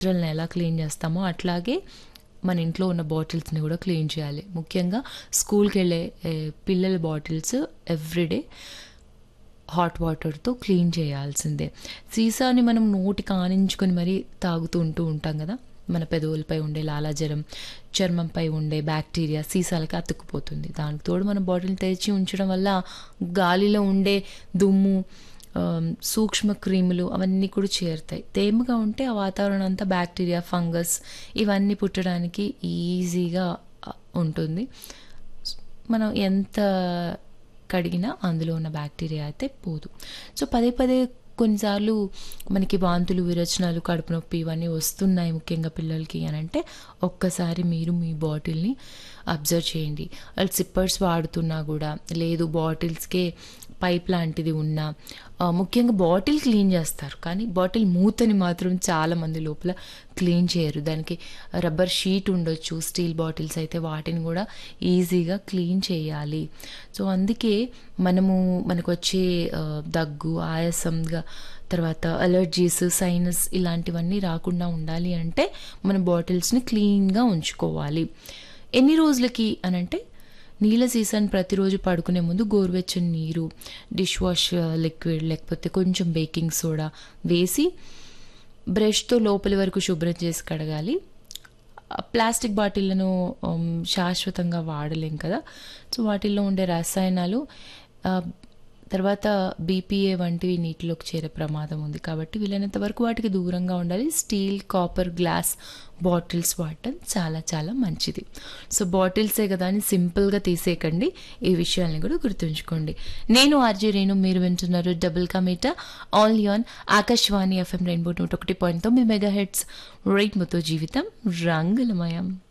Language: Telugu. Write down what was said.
పాత్రలను ఎలా క్లీన్ చేస్తామో అట్లాగే మన ఇంట్లో ఉన్న బాటిల్స్ని కూడా క్లీన్ చేయాలి. ముఖ్యంగా స్కూల్కి వెళ్ళే పిల్లల బాటిల్స్ ఎవ్రీడే హాట్ వాటర్తో క్లీన్ చేయాల్సిందే. సీసాని మనం నోటికి ఆనించుకొని మరీ తాగుతూ ఉంటాం కదా, మన పెదవులపై ఉండే లాలాజలం, చర్మంపై ఉండే బ్యాక్టీరియా సీసాలకి అతుక్కుపోతుంది. దానికి తోడు మనం బాటిల్ తెరిచి ఉంచడం వల్ల గాలిలో ఉండే దుమ్ము, సూక్ష్మ క్రిములు అవన్నీ కూడా చేరుతాయి. తేమగా ఉంటే ఆ వాతావరణం అంతా బ్యాక్టీరియా, ఫంగస్ ఇవన్నీ పుట్టడానికి ఈజీగా ఉంటుంది. మనం ఎంత కడిగినా అందులో ఉన్న బ్యాక్టీరియా అయితే పోదు. సో పదే పదే కొన్నిసార్లు మనకి వాంతులు, విరచనాలు, కడుపు నొప్పి ఇవన్నీ వస్తున్నాయి ముఖ్యంగా పిల్లలకి అని అంటే ఒక్కసారి మీరు మీ బాటిల్ని అబ్జర్వ్ చేయండి. వాళ్ళు సిప్పర్స్ వాడుతున్నా కూడా లేదు, బాటిల్స్కే పైప్ లాంటిది ఉన్నా, ముఖ్యంగా బాటిల్ క్లీన్ చేస్తారు కానీ బాటిల్ మూతని మాత్రం చాలామంది లోపల క్లీన్ చేయరు. దానికి రబ్బర్ షీట్ ఉండొచ్చు, స్టీల్ బాటిల్స్ అయితే వాటిని కూడా ఈజీగా క్లీన్ చేయాలి. సో అందుకే మనకు వచ్చే దగ్గు, ఆయాసంగా తర్వాత అలర్జీస్, సైనస్ ఇలాంటివన్నీ రాకుండా ఉండాలి అంటే మన బాటిల్స్ని క్లీన్గా ఉంచుకోవాలి. ఎన్ని రోజులకి అనంటే నీళ్ళ సీసాని ప్రతిరోజు పడుకునే ముందు గోరువెచ్చని నీరు, డిష్ వాష్ లిక్విడ్ లేకపోతే కొంచెం బేకింగ్ సోడా వేసి బ్రష్తో లోపలి వరకు శుభ్రం చేసి కడగాలి. ప్లాస్టిక్ బాటిళ్లను శాశ్వతంగా వాడలేం కదా, సో వాటిల్లో ఉండే రసాయనాలు తర్వాత బీపీఏ వంటివి నీటిలోకి చేరే ప్రమాదం ఉంది కాబట్టి వీలైనంత వరకు వాటికి దూరంగా ఉండాలి. స్టీల్, కాపర్, గ్లాస్ బాటిల్స్ వాడటం చాలా చాలా మంచిది. సో బాటిల్సే కదా అని సింపుల్గా తీసేయకండి, ఈ విషయాల్ని కూడా గుర్తుంచుకోండి. నేను ఆర్జే రేణు, మీరు వింటున్నారు double కమీటా all on Akashvani FM rainbow 101.9 megahertz. రైట్ముతో జీవితం రంగులమయం.